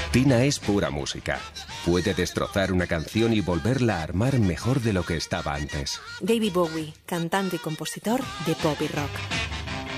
Tina es pura música. Puede destrozar una canción y volverla a armar mejor de lo que estaba antes. David Bowie, cantante y compositor de pop y rock.